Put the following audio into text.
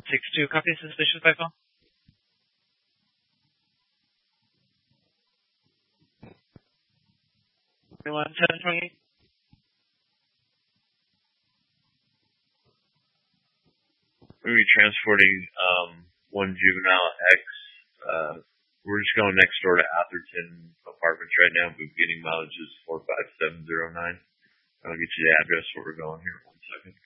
162, copy suspicious by phone. One 728. We're going to be transporting one juvenile X. We're just going next door to Atherton Apartments right now. Beginning mileage is 45709. I'll get you the address where we're going here in 1 second.